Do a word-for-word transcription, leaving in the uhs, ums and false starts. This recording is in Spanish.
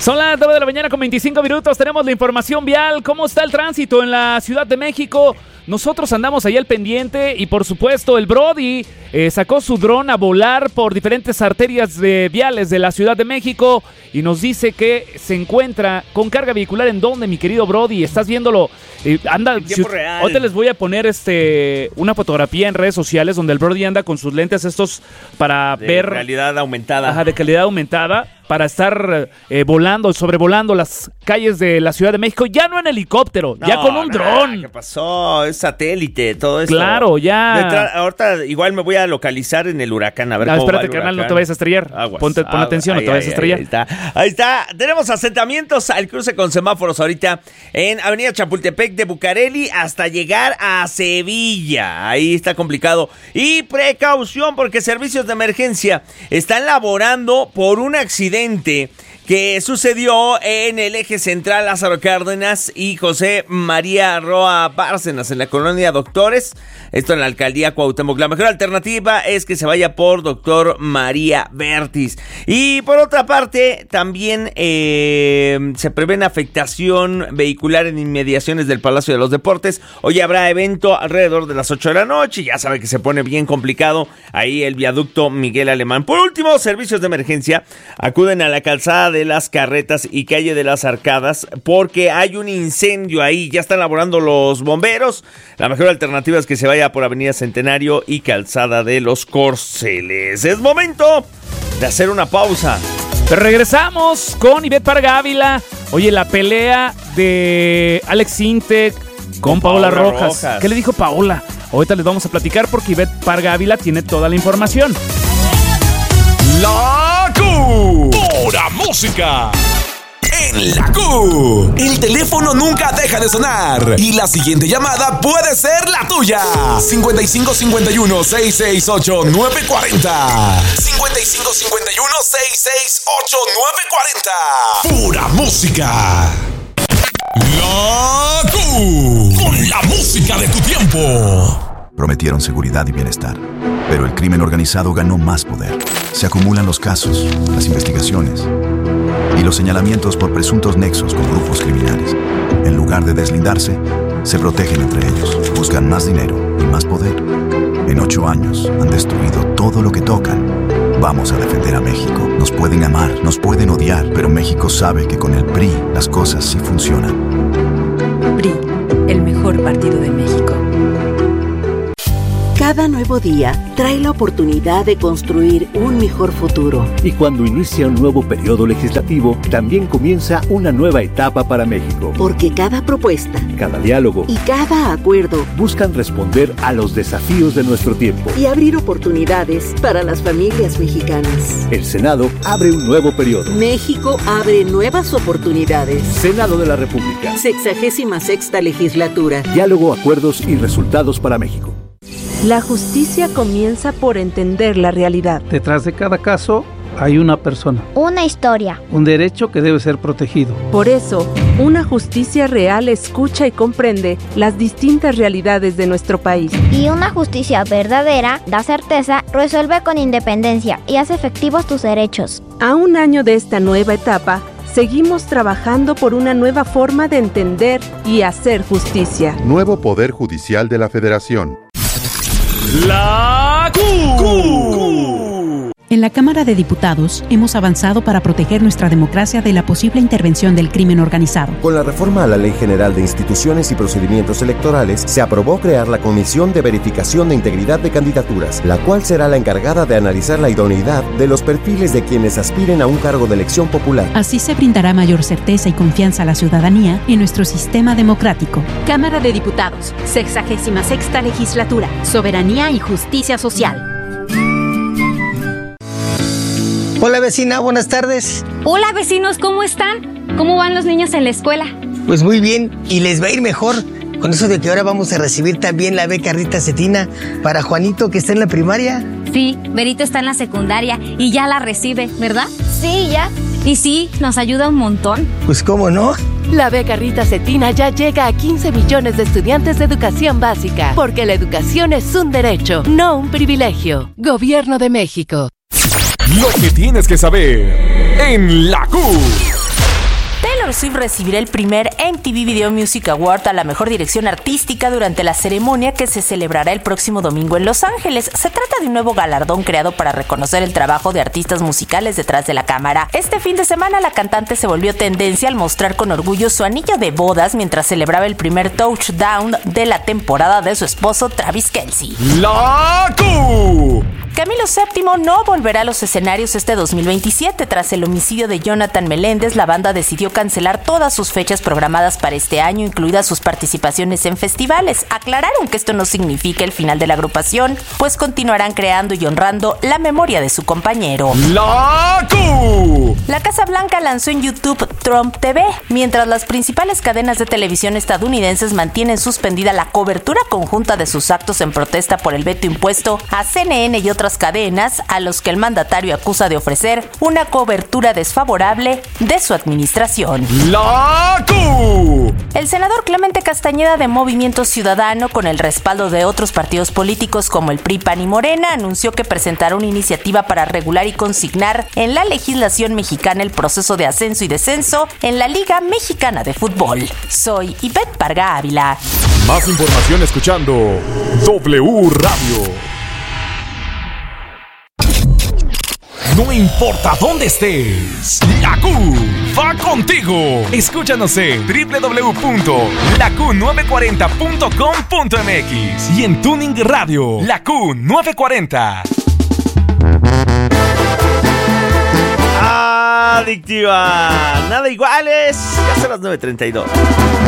Son las nueve de la mañana con veinticinco minutos. Tenemos la información vial. ¿Cómo está el tránsito en la Ciudad de México? Nosotros andamos ahí al pendiente y por supuesto el Brody eh, sacó su dron a volar por diferentes arterias de viales de la Ciudad de México y nos dice que se encuentra con carga vehicular. ¿En dónde, mi querido Brody? ¿Estás viéndolo? Eh, anda, en tiempo si, real. Ahorita les voy a poner este una fotografía en redes sociales donde el Brody anda con sus lentes estos para de ver... realidad aumentada. Ajá, de calidad aumentada. Para estar eh, volando, sobrevolando las calles de la Ciudad de México, ya no en helicóptero, No, ya con un nah, dron. ¿Qué pasó? Es satélite, todo esto. Claro, ya. Detrás, ahorita igual me voy a localizar en el huracán, a ver Ah, cómo espérate, va el carnal, huracán. no te vayas a estrellar. Aguas, Ponte, pon aguas. atención, Ay, no te vayas ay, a estrellar. Ahí está, ahí está. Tenemos asentamientos al cruce con semáforos ahorita en Avenida Chapultepec de Bucareli hasta llegar a Sevilla. Ahí está complicado. Y precaución porque servicios de emergencia están laborando por un accidente que sucedió en el eje central Lázaro Cárdenas y José María Roa Bárcenas en la colonia Doctores, esto en la alcaldía Cuauhtémoc. La mejor alternativa es que se vaya por Doctor María Bertis. Y por otra parte, también eh, se prevé una afectación vehicular en inmediaciones del Palacio de los Deportes. Hoy habrá evento alrededor de las ocho de la noche, ya sabe que se pone bien complicado ahí el viaducto Miguel Alemán. Por último, servicios de emergencia acuden a la calzada de las Carretas y calle de las Arcadas porque hay un incendio ahí, ya están laborando los bomberos. La mejor alternativa es que se vaya por Avenida Centenario y calzada de los Corceles. Es momento de hacer una pausa. Pero regresamos con Ivette Parga Ávila. Oye, la pelea de Alex Intec con, con Paola, Paola Rojas. Rojas. ¿Qué le dijo Paola? Ahorita les vamos a platicar porque Ivette Parga Ávila tiene toda la información. La Q. Pura música. En la Q, el teléfono nunca deja de sonar y la siguiente llamada puede ser la tuya. cincuenta y cinco cincuenta y uno sesenta y seis ocho nueve cuarenta. cincuenta y cinco cincuenta y uno sesenta y seis ocho nueve cuarenta. Pura música. La Q, con la música de tu tiempo. Prometieron seguridad y bienestar, pero el crimen organizado ganó más poder. Se acumulan los casos, las investigaciones y los señalamientos por presuntos nexos con grupos criminales. En lugar de deslindarse, se protegen entre ellos, buscan más dinero y más poder. En ocho años han destruido todo lo que tocan. Vamos a defender a México. Nos pueden amar, nos pueden odiar, pero México sabe que con el P R I las cosas sí funcionan. P R I, el mejor partido de México. Cada nuevo día trae la oportunidad de construir un mejor futuro. Y cuando inicia un nuevo periodo legislativo, también comienza una nueva etapa para México. Porque cada propuesta, cada diálogo y cada acuerdo buscan responder a los desafíos de nuestro tiempo y abrir oportunidades para las familias mexicanas. El Senado abre un nuevo periodo. México abre nuevas oportunidades. Senado de la República. Sexagésima sexta legislatura. Diálogo, acuerdos y resultados para México. La justicia comienza por entender la realidad. Detrás de cada caso hay una persona. Una historia. Un derecho que debe ser protegido. Por eso, una justicia real escucha y comprende las distintas realidades de nuestro país. Y una justicia verdadera da certeza, resuelve con independencia y hace efectivos tus derechos. A un año de esta nueva etapa, seguimos trabajando por una nueva forma de entender y hacer justicia. Nuevo Poder Judicial de la Federación. La Q. En la Cámara de Diputados hemos avanzado para proteger nuestra democracia de la posible intervención del crimen organizado. Con la reforma a la Ley General de Instituciones y Procedimientos Electorales, se aprobó crear la Comisión de Verificación de Integridad de Candidaturas, la cual será la encargada de analizar la idoneidad de los perfiles de quienes aspiren a un cargo de elección popular. Así se brindará mayor certeza y confianza a la ciudadanía en nuestro sistema democrático. Cámara de Diputados, sexagésima sexta legislatura, soberanía y justicia social. Hola vecina, buenas tardes. Hola vecinos, ¿cómo están? ¿Cómo van los niños en la escuela? Pues muy bien, y les va a ir mejor con eso de que ahora vamos a recibir también la beca Rita Cetina para Juanito, que está en la primaria. Sí, Berito está en la secundaria y ya la recibe, ¿verdad? Sí, ya. Y sí, nos ayuda un montón. Pues cómo no. La beca Rita Cetina ya llega a quince millones de estudiantes de educación básica, porque la educación es un derecho, no un privilegio. Gobierno de México. Lo que tienes que saber en la Q. Swift recibirá el primer M T V Video Music Award a la mejor dirección artística durante la ceremonia que se celebrará el próximo domingo en Los Ángeles. Se trata de un nuevo galardón creado para reconocer el trabajo de artistas musicales detrás de la cámara. Este fin de semana la cantante se volvió tendencia al mostrar con orgullo su anillo de bodas mientras celebraba el primer touchdown de la temporada de su esposo Travis Kelce. ¡La Q! Camilo séptimo no volverá a los escenarios este dos mil veintisiete. Tras el homicidio de Jonathan Meléndez, la banda decidió cancelar todas sus fechas programadas para este año, incluidas sus participaciones en festivales. Aclararon que esto no significa el final de la agrupación, pues continuarán creando y honrando la memoria de su compañero. ¡La Q! La Casa Blanca lanzó en YouTube Trump T V, mientras las principales cadenas de televisión estadounidenses mantienen suspendida la cobertura conjunta de sus actos en protesta por el veto impuesto a C N N y otras cadenas a los que el mandatario acusa de ofrecer una cobertura desfavorable de su administración. ¡La Q! El senador Clemente Castañeda de Movimiento Ciudadano, con el respaldo de otros partidos políticos como el P R I, P A N y Morena, anunció que presentará una iniciativa para regular y consignar en la legislación mexicana el proceso de ascenso y descenso en la Liga Mexicana de Fútbol. Soy Ivette Parga Ávila. Más información escuchando W Radio. No importa dónde estés, la Q va contigo. Escúchanos en doble u doble u doble u punto la q nueve cuarenta punto com punto m x y en Tuning Radio, la Q nueve cuarenta. Adictiva, nada iguales, ya son las nueve treinta y dos.